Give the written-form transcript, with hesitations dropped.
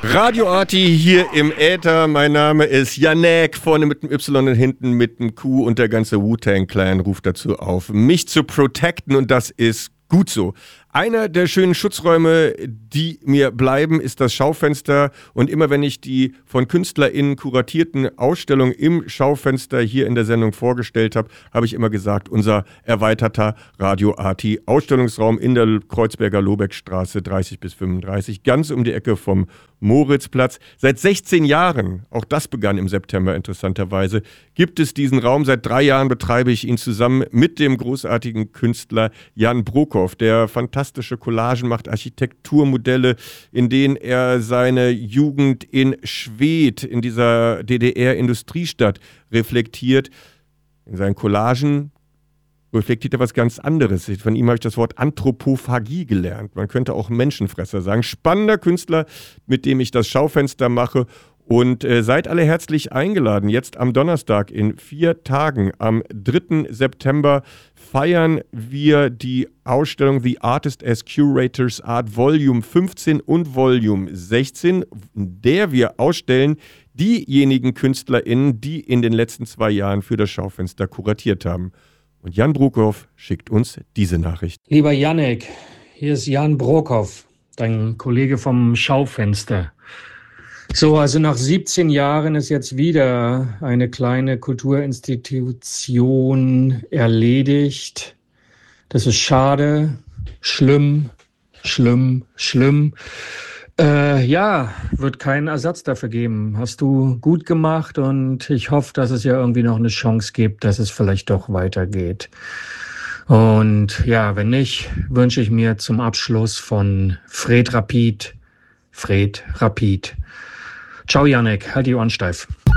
Radio Arti hier im Äther. Mein Name ist Janek, vorne mit dem Y und hinten mit dem Q, und der ganze Wu-Tang-Clan ruft dazu auf, mich zu protecten, und das ist gut so. Einer der schönen Schutzräume, die mir bleiben, ist das Schaufenster. Und immer wenn ich die von KünstlerInnen kuratierten Ausstellungen im Schaufenster hier in der Sendung vorgestellt habe, habe ich immer gesagt, unser erweiterter Radio Arti Ausstellungsraum in der Kreuzberger Lobeckstraße 30 bis 35, ganz um die Ecke vom Moritzplatz. Seit 16 Jahren, auch das begann im September interessanterweise, gibt es diesen Raum. Seit 3 Jahren betreibe ich ihn zusammen mit dem großartigen Künstler Jan Brockhoff, der fantastische Collagen macht, Architekturmodelle, in denen er seine Jugend in Schwedt, in dieser DDR-Industriestadt, reflektiert. In seinen Collagen reflektiert er was ganz anderes. Von ihm habe ich das Wort Anthropophagie gelernt. Man könnte auch Menschenfresser sagen. Spannender Künstler, mit dem ich das Schaufenster mache. Und seid alle herzlich eingeladen. Jetzt am Donnerstag in 4 Tagen, am 3. September, feiern wir die Ausstellung The Artist as Curators Art Volume 15 und Volume 16, in der wir ausstellen diejenigen KünstlerInnen, die in den letzten 2 Jahren für das Schaufenster kuratiert haben. Und Jan Brockhoff schickt uns diese Nachricht. Lieber Janek, hier ist Jan Brockhoff, dein Kollege vom Schaufenster. So, also nach 17 Jahren ist jetzt wieder eine kleine Kulturinstitution erledigt. Das ist schade, schlimm. Ja, wird keinen Ersatz dafür geben. Hast du gut gemacht, und ich hoffe, dass es ja irgendwie noch eine Chance gibt, dass es vielleicht doch weitergeht. Und ja, wenn nicht, wünsche ich mir zum Abschluss von Fred Rapid. Ciao Janek, halt die Ohren steif.